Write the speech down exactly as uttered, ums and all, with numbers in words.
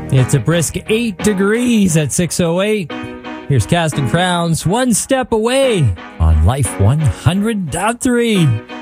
It's a brisk eight degrees at six oh eight. Here's Casting Crowns, One Step Away on Life one hundred point three.